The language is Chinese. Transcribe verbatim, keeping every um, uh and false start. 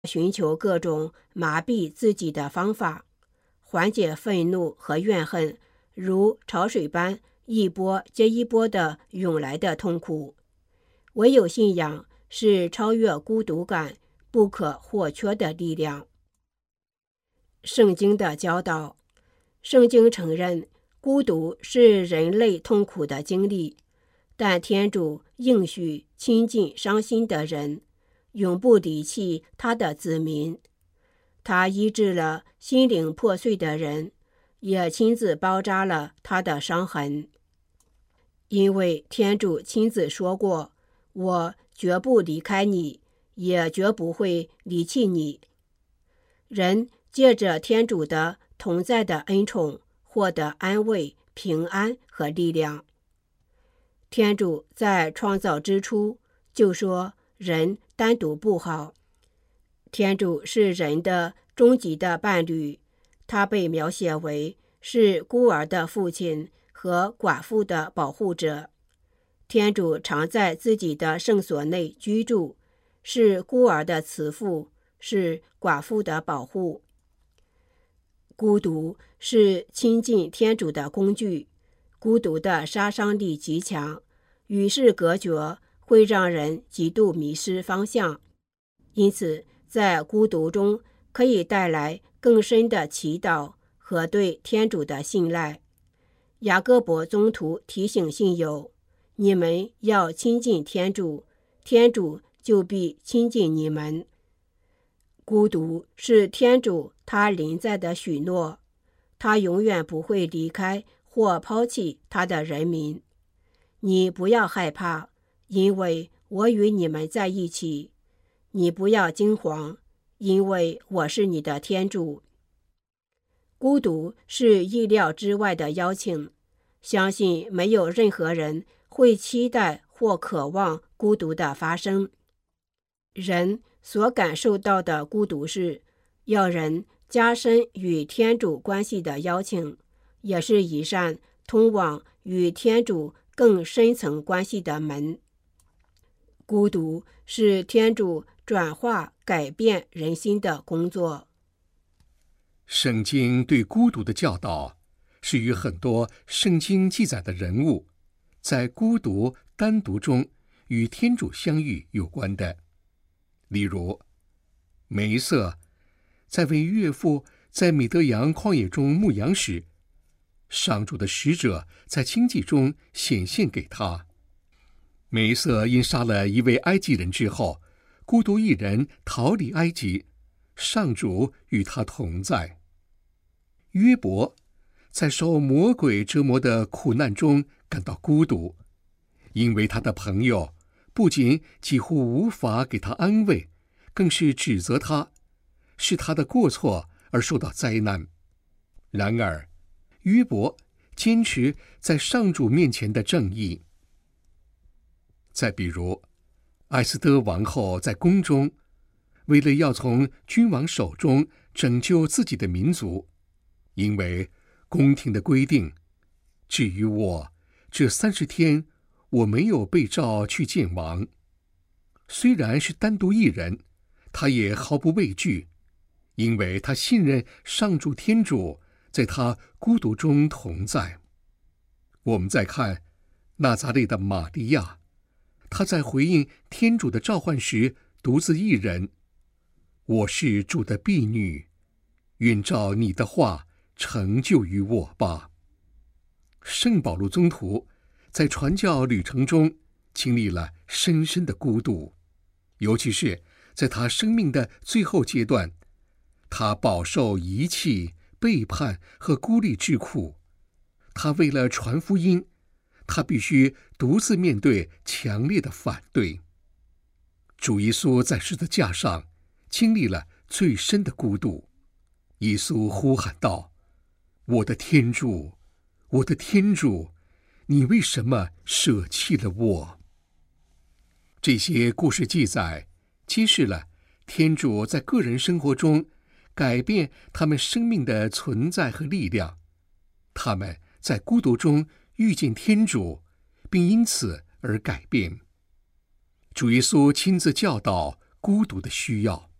寻求各种麻痹自己的方法，缓解愤怒和怨恨，如潮水般一波接一波的涌来的痛苦。唯有信仰是超越孤独感不可或缺的力量。圣经的教导，圣经承认孤独是人类痛苦的经历，但天主应许亲近伤心的人，永不离弃他的子民。他医治了心灵破碎的人，也亲自包扎了他的伤痕。因为天主亲自说过，我绝不离开你，也绝不会离弃你。人借着天主的同在的恩宠，获得安慰、平安和力量。天主在创造之初就说人单独不好。天主是人的终极的伴侣，他被描写为是孤儿的父亲和寡妇的保护者。天主常在自己的圣所内居住，是孤儿的慈父，是寡妇的保护。孤独是亲近天主的工具，孤独的杀伤力极强，与世隔绝会让人极度迷失方向。因此在孤独中可以带来更深的祈祷和对天主的信赖。雅各伯宗徒提醒信友，你们要亲近天主，天主就必亲近你们。孤独是天主他临在的许诺，他永远不会离开或抛弃他的人民。你不要害怕，因为我与你们在一起。你不要惊慌，因为我是你的天主。孤独是意料之外的邀请，相信没有任何人会期待或渴望孤独的发生。人所感受到的孤独是要人加深与天主关系的邀请，也是一扇通往与天主更深层关系的门。孤独是天主转化改变人心的工作。 圣经对孤独的教导是与很多圣经记载的人物在孤独单独中与天主相遇有关的。例如梅瑟在为岳父在米德扬旷野中牧羊时，上主的使者在荆棘中显现给他。梅瑟因杀了一位埃及人之后，孤独一人逃离埃及，上主与他同在。约伯在受魔鬼折磨的苦难中感到孤独，因为他的朋友不仅几乎无法给他安慰，更是指责他，是他的过错而受到灾难。然而约伯坚持在上主面前的正义。再比如艾斯德王后在宫中，为了要从君王手中拯救自己的民族，因为宫廷的规定，至于我这三十天我没有被召去见王。虽然是单独一人，他也毫不畏惧，因为他信任上主天主在他孤独中同在。我们再看纳匝肋的玛利亚，她在回应天主的召唤时独自一人，我是主的婢女，愿照你的话成就于我吧。圣保禄宗徒在传教旅程中经历了深深的孤独，尤其是在他生命的最后阶段，他饱受遗弃、背叛和孤立之苦。他为了传福音，他必须独自面对强烈的反对。主耶稣在十字架上经历了最深的孤独，耶稣呼喊道：我的天主，我的天主，你为什么舍弃了我？这些故事记载揭示了天主在个人生活中改变他们生命的存在和力量。他们在孤独中遇见天主，并因此而改变。主耶稣亲自教导孤独的需要。